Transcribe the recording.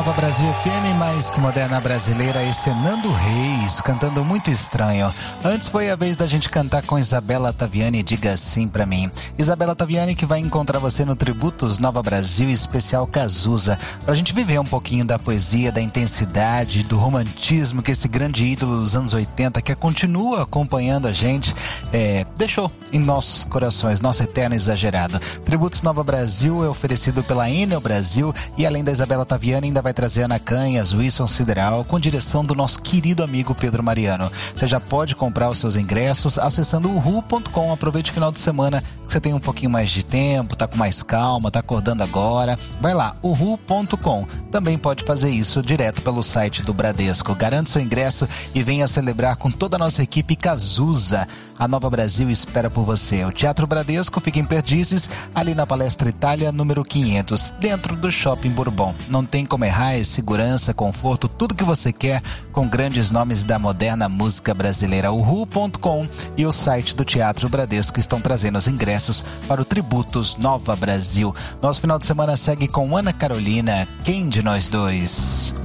Nova Brasil FM, mais que moderna brasileira, esse é Nando Reis, cantando Muito Estranho. Antes foi a vez da gente cantar com Isabela Taviani, Diga Sim Pra Mim. Isabela Taviani que vai encontrar você no Tributos Nova Brasil especial Cazuza, pra gente viver um pouquinho da poesia, da intensidade, do romantismo que esse grande ídolo dos anos 80, que continua acompanhando a gente, deixou em nossos corações, nosso eterno exagerado. Tributos Nova Brasil é oferecido pela Enel Brasil e além da Isabela Taviani ainda vai trazer Ana Canhas, Wilson Sideral, com direção do nosso querido amigo Pedro Mariano. Você já pode comprar os seus ingressos acessando o ru.com. Aproveite o final de semana que você tem um pouquinho mais de tempo, tá com mais calma, tá acordando agora. Vai lá, o ru.com. Também pode fazer isso direto pelo site do Bradesco. Garante seu ingresso e venha celebrar com toda a nossa equipe Cazuza. A Nova Brasil espera por você. O Teatro Bradesco fica em Perdizes, ali na Palestra Itália, número 500, dentro do Shopping Bourbon. Não tem como errar, é segurança, conforto, tudo que você quer com grandes nomes da moderna música brasileira. O ru.com e o site do Teatro Bradesco estão trazendo os ingressos para o Tributos Nova Brasil. Nosso final de semana segue com Ana Carolina, Quem de Nós Dois?